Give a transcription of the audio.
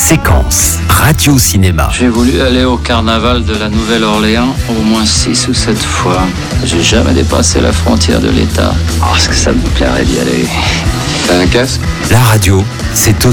Séquence radio-cinéma. J'ai voulu aller au carnaval de la Nouvelle-Orléans au moins 6 ou 7 fois. J'ai jamais dépassé la frontière de l'État. Oh, est-ce que ça me plairait d'y aller? T'as un casque? La radio, c'est aussi